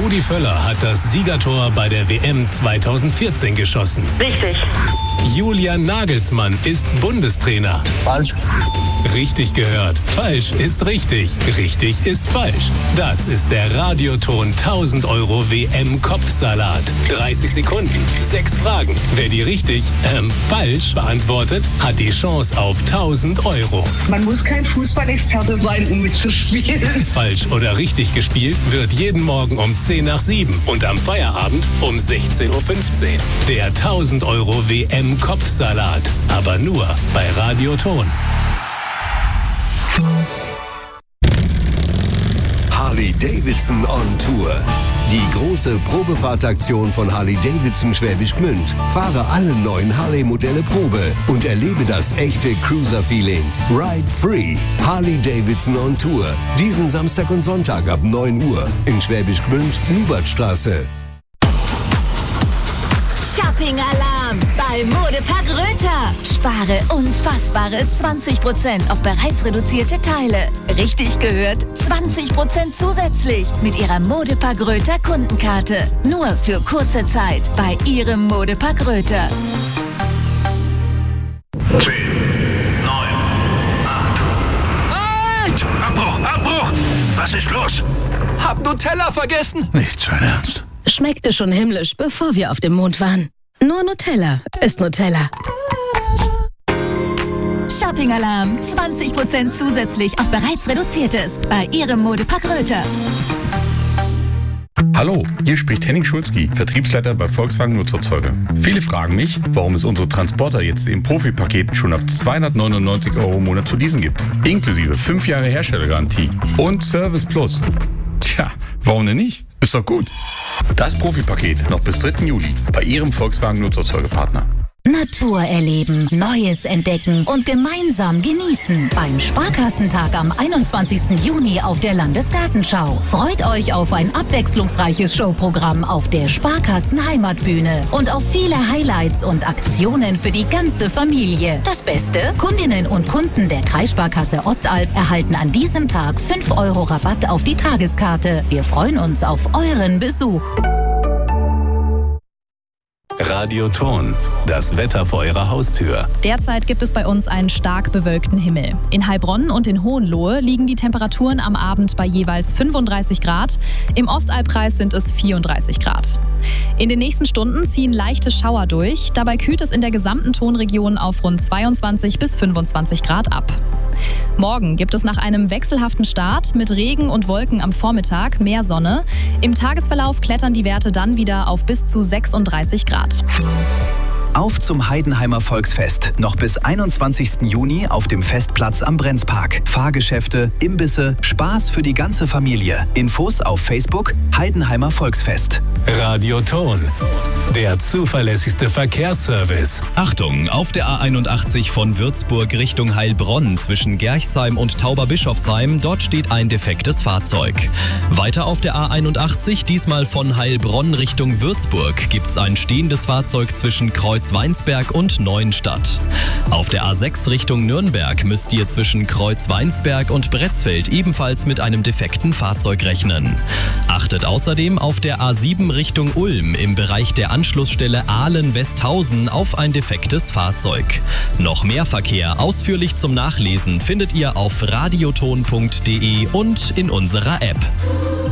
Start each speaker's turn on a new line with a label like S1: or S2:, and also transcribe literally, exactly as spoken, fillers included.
S1: Rudi Völler hat das Siegertor bei der W M zweitausendvierzehn geschossen.
S2: Richtig.
S1: Julian Nagelsmann ist Bundestrainer.
S3: Falsch.
S1: Richtig gehört. Falsch ist richtig. Richtig ist falsch. Das ist der Radioton tausend Euro W M-Kopfsalat. dreißig Sekunden, sechs Fragen. Wer die richtig, ähm, falsch beantwortet, hat die Chance auf tausend Euro.
S2: Man muss kein Fußballexperte sein, um mitzuspielen.
S1: Falsch oder richtig gespielt wird jeden Morgen um zehn nach sieben und am Feierabend um sechzehn Uhr fünfzehn. Der tausend Euro W M-Kopfsalat. Aber nur bei Radioton.
S4: Harley-Davidson on Tour. Die große Probefahrtaktion von Harley-Davidson Schwäbisch Gmünd. Fahre alle neuen Harley-Modelle Probe und erlebe das echte Cruiser-Feeling. Ride free. Harley-Davidson on Tour. Diesen Samstag und Sonntag ab neun Uhr in Schwäbisch Gmünd, Nubertstraße.
S5: Shopping-Alarm bei Modepark Röther. Spare unfassbare zwanzig Prozent auf bereits reduzierte Teile. Richtig gehört, zwanzig Prozent zusätzlich mit Ihrer Modepark Röther Kundenkarte. Nur für kurze Zeit bei Ihrem Modepark Röther.
S6: zehn, neun, acht. Halt! Abbruch, Abbruch! Was ist los?
S7: Hab Nutella vergessen.
S6: Nicht sein Ernst.
S8: Schmeckte schon himmlisch, bevor wir auf dem Mond waren. Nur Nutella ist Nutella.
S5: Shopping-Alarm, zwanzig Prozent zusätzlich auf bereits reduziertes bei Ihrem Modepark Röther.
S9: Hallo, hier spricht Henning Schulzki, Vertriebsleiter bei Volkswagen Nutzerzeuge. Viele fragen mich, warum es unsere Transporter jetzt im Profipaket schon ab zweihundertneunundneunzig Euro im Monat zu leasen gibt. Inklusive fünf Jahre Herstellergarantie und Service Plus. Tja, warum denn nicht? Ist doch gut. Das Profipaket noch bis dritten Juli bei Ihrem Volkswagen Nutzerzeugepartner.
S5: Natur erleben, Neues entdecken und gemeinsam genießen. Beim Sparkassentag am einundzwanzigsten Juni auf der Landesgartenschau. Freut euch auf ein abwechslungsreiches Showprogramm auf der Sparkassen Heimatbühne und auf viele Highlights und Aktionen für die ganze Familie. Das Beste? Kundinnen und Kunden der Kreissparkasse Ostalb erhalten an diesem Tag fünf Euro Rabatt auf die Tageskarte. Wir freuen uns auf euren Besuch.
S1: Radioton, das Wetter vor Ihrer Haustür.
S10: Derzeit gibt es bei uns einen stark bewölkten Himmel. In Heilbronn und in Hohenlohe liegen die Temperaturen am Abend bei jeweils fünfunddreißig Grad. Im Ostalbkreis sind es vierunddreißig Grad. In den nächsten Stunden ziehen leichte Schauer durch. Dabei kühlt es in der gesamten Tonregion auf rund zweiundzwanzig bis fünfundzwanzig Grad ab. Morgen gibt es nach einem wechselhaften Start mit Regen und Wolken am Vormittag mehr Sonne. Im Tagesverlauf klettern die Werte dann wieder auf bis zu sechsunddreißig Grad.
S11: Auf zum Heidenheimer Volksfest. Noch bis einundzwanzigsten Juni auf dem Festplatz am Brenzpark. Fahrgeschäfte, Imbisse, Spaß für die ganze Familie. Infos auf Facebook Heidenheimer Volksfest.
S1: Radioton, der zuverlässigste Verkehrsservice.
S12: Achtung, auf der A einundachtzig von Würzburg Richtung Heilbronn zwischen Gerchsheim und Tauberbischofsheim, dort steht ein defektes Fahrzeug. Weiter auf der A einundachtzig, diesmal von Heilbronn Richtung Würzburg, gibt's ein stehendes Fahrzeug zwischen Kreuzweinsberg und Neuenstadt. Auf der A sechs Richtung Nürnberg müsst ihr zwischen Kreuzweinsberg und Bretzfeld ebenfalls mit einem defekten Fahrzeug rechnen. Achtet außerdem auf der A sieben Richtung Ulm im Bereich der Anschlussstelle Ahlen-Westhausen auf ein defektes Fahrzeug. Noch mehr Verkehr ausführlich zum Nachlesen findet ihr auf radioton punkt de und in unserer App.